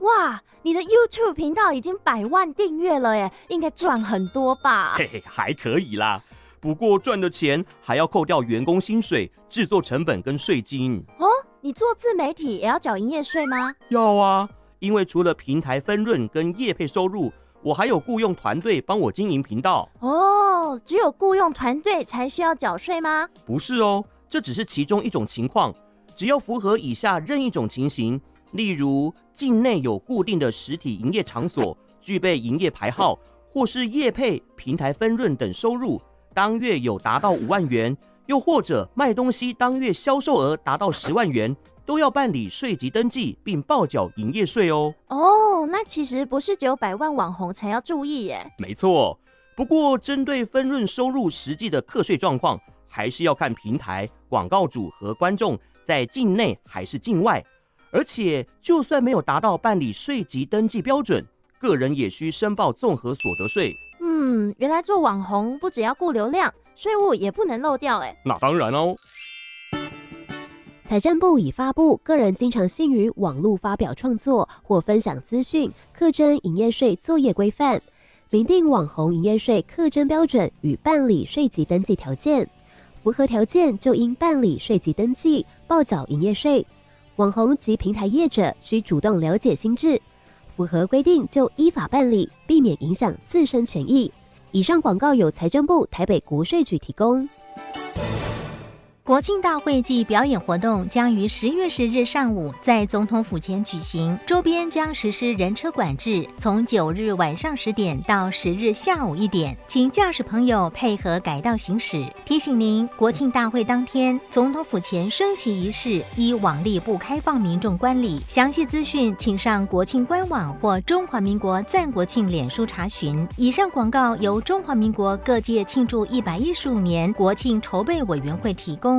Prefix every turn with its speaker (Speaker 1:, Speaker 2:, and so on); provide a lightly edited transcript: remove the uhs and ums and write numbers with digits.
Speaker 1: 哇，你的 YouTube 频道已经100万订阅了耶，应该赚很多吧？
Speaker 2: 嘿嘿，还可以啦。不过赚的钱还要扣掉员工薪水、制作成本跟税金。
Speaker 1: 哦，你做自媒体也要缴营业税吗？
Speaker 2: 要啊，因为除了平台分润跟业配收入，我还有雇用团队帮我经营频道。
Speaker 1: 哦，只有雇用团队才需要缴税吗？
Speaker 2: 不是哦，这只是其中一种情况。只要符合以下任一种情形，例如境内有固定的实体营业场所，具备营业牌号，或是业配、平台分润等收入，当月有达到5万元，又或者卖东西当月销售额达到10万元，都要办理税籍登记并报缴营业税哦。
Speaker 1: 哦，那其实不是只有100万网红才要注意耶。
Speaker 2: 没错，不过针对分润收入实际的课税状况，还是要看平台、广告主和观众在境内还是境外。而且，就算没有达到办理税籍登记标准，个人也需申报综合所得税。
Speaker 1: 原来做网红不只要顾流量，税务也不能漏掉哎。
Speaker 2: 那当然哦。
Speaker 3: 财政部已发布个人经常性于网络发表创作或分享资讯课征营业税作业规范，明定网红营业税课征标准与办理税籍登记条件，符合条件就应办理税籍登记，报缴营业税。网红及平台业者需主动了解新制，符合规定就依法办理，避免影响自身权益。以上广告由财政部台北国税局提供。
Speaker 4: 国庆大会暨表演活动将于10月10日上午在总统府前举行，周边将实施人车管制，从9日晚上10点到10日下午1点，请驾驶朋友配合改道行驶。提醒您，国庆大会当天，总统府前升旗仪式依往例不开放民众观礼。详细资讯请上国庆官网或中华民国赞国庆脸书查询。以上广告由中华民国各界庆祝115年国庆筹备委员会提供。